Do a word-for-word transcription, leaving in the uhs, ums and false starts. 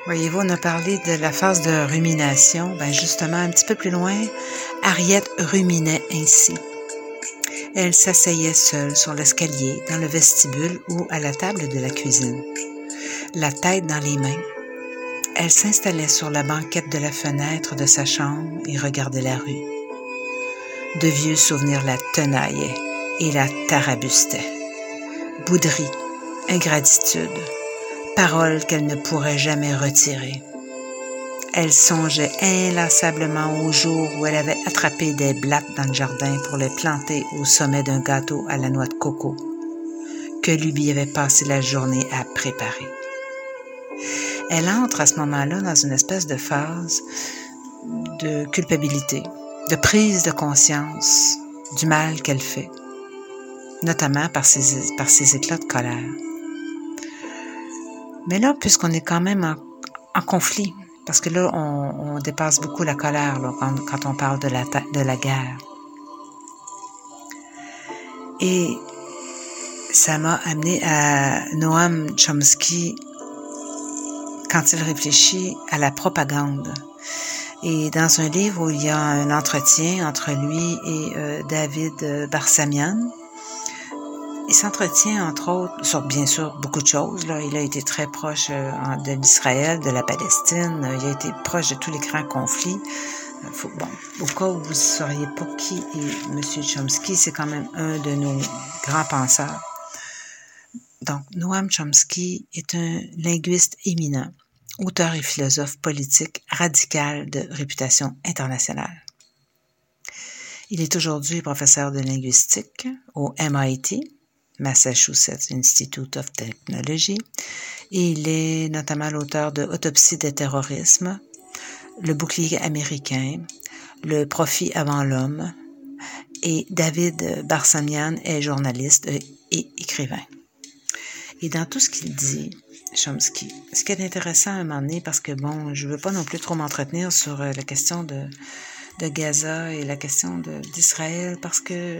Voyez-vous, on a parlé de la phase de rumination. Ben justement, un petit peu plus loin, Harriet ruminait ainsi. Elle s'asseyait seule sur l'escalier, dans le vestibule ou à la table de la cuisine, la tête dans les mains. Elle s'installait sur la banquette de la fenêtre de sa chambre et regardait la rue. De vieux souvenirs la tenaillaient et la tarabustaient. Bouderie, ingratitude, paroles qu'elle ne pourrait jamais retirer. Elle songeait inlassablement au jour où elle avait attrapé des blattes dans le jardin pour les planter au sommet d'un gâteau à la noix de coco, que lui avait passé la journée à préparer. Elle entre à ce moment-là dans une espèce de phase de culpabilité, de prise de conscience du mal qu'elle fait, notamment par ses, par ses éclats de colère. Mais là, puisqu'on est quand même en, en conflit, parce que là, on, on dépasse beaucoup la colère là, quand, quand on parle de la, de la guerre. Et ça m'a amené à Noam Chomsky quand il réfléchit à la propagande. Et dans un livre où il y a un entretien entre lui et euh, David Barsamian, il s'entretient, entre autres, sur bien sûr beaucoup de choses. Là. Il a été très proche euh, de l'Israël, de la Palestine. Il a été proche de tous les grands conflits. Faut, bon, au cas où vous ne sauriez pas qui est M. Chomsky, c'est quand même un de nos grands penseurs. Donc, Noam Chomsky est un linguiste éminent, auteur et philosophe politique radical de réputation internationale. Il est aujourd'hui professeur de linguistique au M I T, Massachusetts Institute of Technology, et il est notamment l'auteur de Autopsie des terrorismes, Le bouclier américain, Le profit avant l'homme, et David Barsamian est journaliste et écrivain. Et dans tout ce qu'il dit, Chomsky, ce qui est intéressant à un moment donné, parce que bon, je veux pas non plus trop m'entretenir sur la question de, de Gaza et la question de, d'Israël, parce que